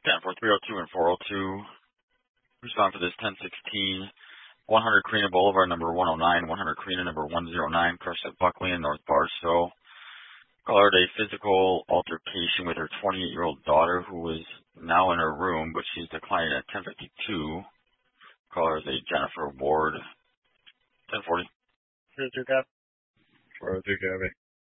10 for 302 and 402. Respond for this 1016. 100 Carina Boulevard, number 109. 100 Carina, number 109. Crushed at Buckley in North Barstow. Caller had a physical altercation with her 28-year-old daughter, who was now in her room, but she's declining at 1052. Caller is a Jennifer Ward. 1040. 402 Cap. 402 Cap.